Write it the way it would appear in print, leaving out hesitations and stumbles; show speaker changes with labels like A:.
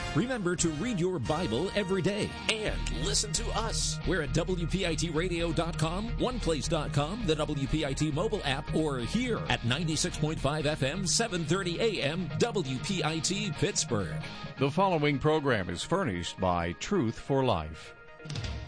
A: Remember to read your Bible every day and listen to us. We're at WPITradio.com, OnePlace.com, the WPIT mobile app, or here at 96.5 FM, 730 AM, WPIT Pittsburgh.
B: The following program is furnished by Truth for Life.